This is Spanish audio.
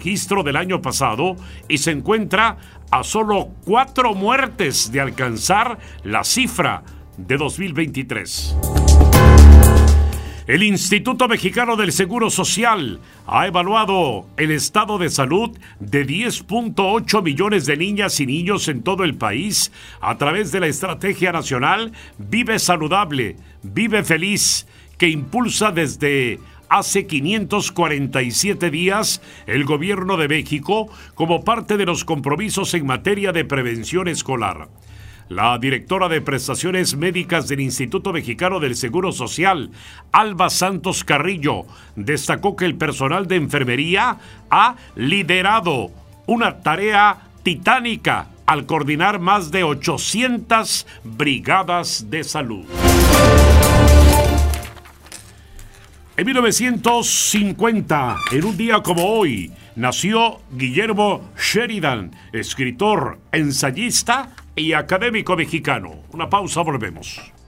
registro del año pasado y se encuentra a solo 4 muertes de alcanzar la cifra de 2023. El Instituto Mexicano del Seguro Social ha evaluado el estado de salud de 10.8 millones de niñas y niños en todo el país a través de la Estrategia Nacional Vive Saludable, Vive Feliz, que impulsa desde hace 547 días el Gobierno de México como parte de los compromisos en materia de prevención escolar. La directora de Prestaciones Médicas del Instituto Mexicano del Seguro Social, Alba Santos Carrillo, destacó que el personal de enfermería ha liderado una tarea titánica al coordinar más de 800 brigadas de salud. En 1950, en un día como hoy, nació Guillermo Sheridan, escritor, ensayista y académico mexicano. Una pausa, volvemos.